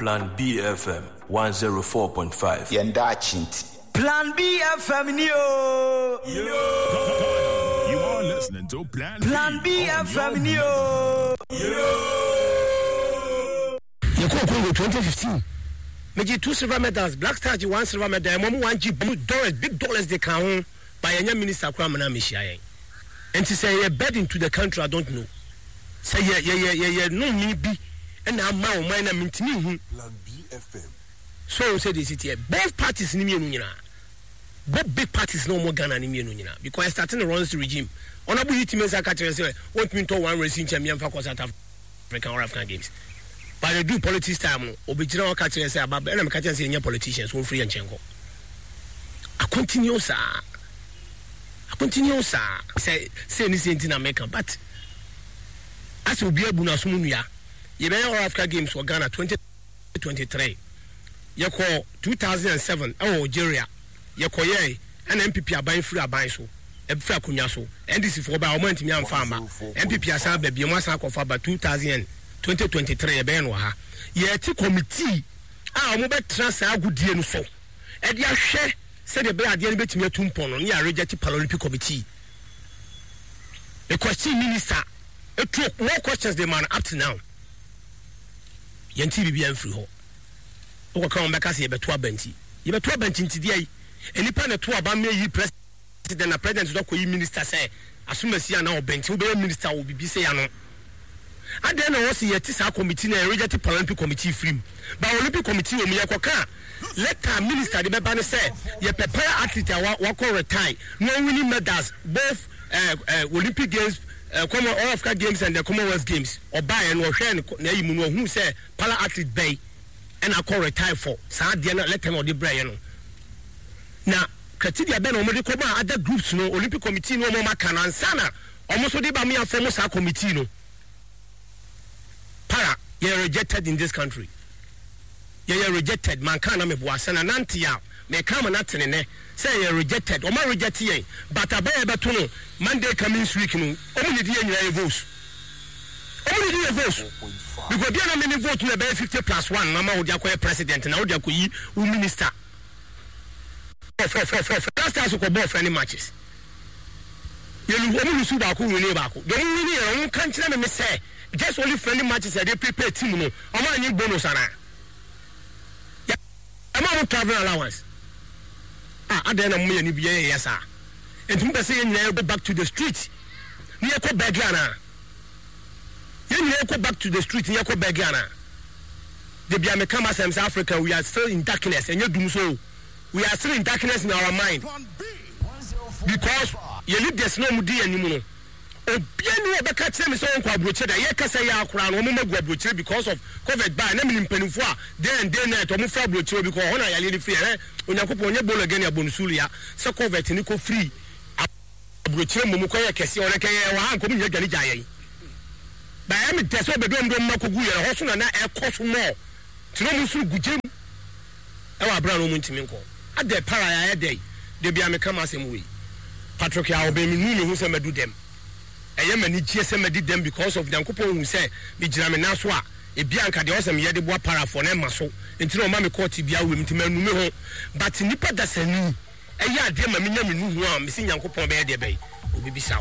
Plan B FM 104.5. Yenda Chinti. Plan B FM Neo. You are listening to Plan B FM Neo. You Congo 2015. Meji 2 silver medals, Black Stars 1 silver medal, Momo 1 dollars, big dollars they count by a minister Kwamana Mishiaye. And to say a bed into the country, I don't know. Say yeah, no me be and now mine I'm into me. Plan B FM. So say this here. Both parties in Munina. Both big parties no more Ghana in Munina. Because I started the runs regime. Honorable Hitimesa Catcher say, want me to one racing champion for South African or African games. But they do politics time. Obijino Catcher say about and I'm catching senior politicians who free and chenko. I continue, sir. Say anything in America, but as will be a Bunasumunia, you may all Africa games for Ghana 2023. You call 2007, Algeria, you call ye, and MPP are buying free a buy so, a free cunyaso, and this is for about a month, young farmer, MPP are baby, you must have about 2023, a benwa. Yet, committee, our mobile transfer good deal so, and your share. Said the bear didn't bet me a tumpon on your rejected Paralympic committee. The question minister, it took more questions than man up to now. Yanti be free ho. O come back as a betua benchi. You betua benchi today. Any pan to about me, president, a president, minister say, as soon as you now bench, who be minister will be say, no. I then also yet is our committee and rejected Paralympic committee free. But Olympic committee will make a let our minister the Bebane say, ye prepare athlete wako retire. No winning medals, both Olympic Games, All Africa Games and the Commonwealth Games. Or buy and or share who say para athlete bay and I call retire for. Sa Diana let them or the Brian. Now, Katidia Ben or Medicoma other groups no Olympic Committee no more Makana and Sana. Almost the Bamia famous committee no. Para, you're rejected in this country. You're rejected, man can't me boasan and antia, may come and not in say you're rejected, or my rejected, but a bear batuno, Monday coming week, only the votes. Only the votes. Because there are many votes to about 50 plus 1, Mama would acquire president and Audiaku, who minister. For last time, so ball for any matches. You only Subaku, Baku. The only country, let me say, just only friendly matches that they prepare team, or my new bonus. I'm travel allowance. I then am me yes, sir. And to say you go back to the street. Near Bagana. You go back to the street near Bagana. The Biamekama South Africa, we are still in darkness, and you do so. We are still in darkness in our mind. Because you need the snow mudi anymore. Obianu obeka tell me so on kwabroche da ye kasa ya akura no mo magwabroche because of COVID by na me mpanifo a then night omo fa broche because hona ya le free onyakopo onye bolo again ya bonusulu ya se COVID ni ko free broche mo ko ye kese ona keye wa hanko mo nyagani jaye ba ya me teso be dom makogu ye ho so na e koso mo tino mo suru gujem e wa bra no mo ntimi nko ade para ya dey de bia me kama asem we Patrick ya obemi nu hu se medu dem eye mani GSM medi dem because of Yankopon who say me gyina me na so a ebianka de osem ye de boa para for na maso ntino ma me court bia we mtima nu me ho but nipa dasani eye ade ma me nya me nu hu a me si Yankopon be ye de be obi bisa